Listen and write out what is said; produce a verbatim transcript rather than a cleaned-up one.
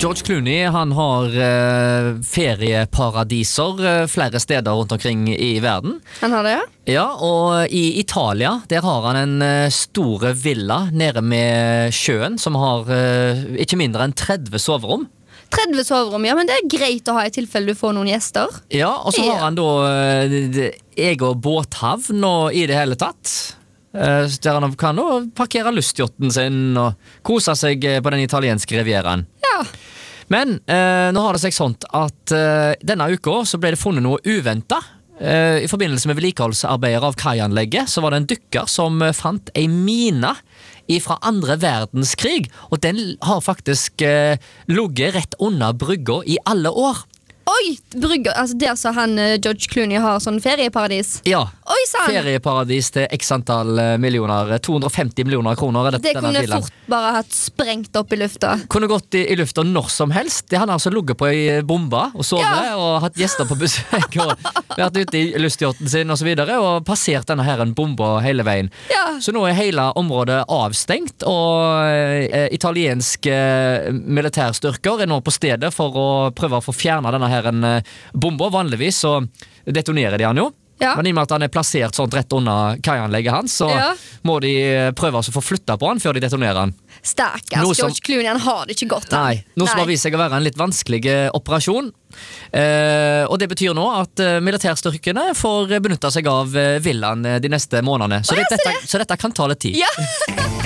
George Clooney, han har eh, ferieparadiser eh, flere steder rundt omkring i verden. Han har det, ja? Ja, og i Italia, der har han en eh, store villa nede med sjøen, som har eh, ikke mindre enn tretti soverom. tretti soverom, ja, men det er greit å ha i tilfelle du får noen gjester. Ja, og så Ja. har han da eh, egen båthavn og i det hele tatt. Eh, der han kan da parkere lystyachten sin og kose seg eh, på den italienske rivieraen. Ja. Men eh, nå har det seg sånt at eh, denne uka så ble det funnet noe uventet. Eh, I forbindelse med vedlikeholdsarbeider av kaianlegget så var det en dykker som eh, fant ei mine fra andre verdenskrig, og den har faktisk eh, ligget rett under brygga i alle år. Oi, brygger, altså der så han eh, George Clooney har sånn ferieparadis. Ja, Oi, sann! ferieparadis til x antall eh, millioner, to hundre og femti millioner kroner er det, Det denne kunne villaen. fort bare hatt sprengt opp i lufta. Kunne gått i, i lufta når som helst. Det han har altså ligget på ei bombe og sovet Ja. og hatt gjester på besøk og vært ute i lystyachten sin og så videre og passert denne her en bombe hele veien. Ja. Så nå er hele området avstengt, og eh, italienske militærstyrker er nå på stedet for å prøve å få fjernet denne her en eh, bombe. Vanligvis så detonerer de han jo. Ja. Men i og med at han er plassert sånn rett under kaianlegget hans, så Ja. må de prøve å få flytta på han før de detonerer han. Stakkars Noe som- George Clooney, han har det ikke godt. han. Nei, noe som har vist seg å være en litt vanskelig eh, operasjon. Eh, og det betyr nå at eh, militærstyrkene får benytte seg av eh, villaen eh, de neste månedene. Så, Å, ja, det, se dette, så dette kan ta litt tid. Ja.